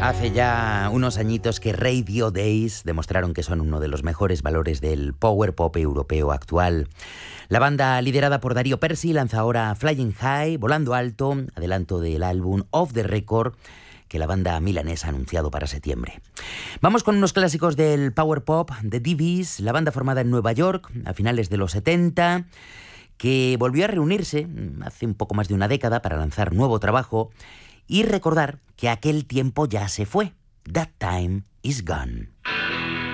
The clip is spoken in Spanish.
Hace ya unos añitos que Radio Days demostraron que son uno de los mejores valores del power pop europeo actual. La banda liderada por Darío Persi lanza ahora Flying High, Volando Alto, adelanto del álbum Off the Record, que la banda milanesa ha anunciado para septiembre. Vamos con unos clásicos del power pop, The DBs, la banda formada en Nueva York a finales de los 70, que volvió a reunirse hace un poco más de una década para lanzar nuevo trabajo y recordar que aquel tiempo ya se fue. That time is gone.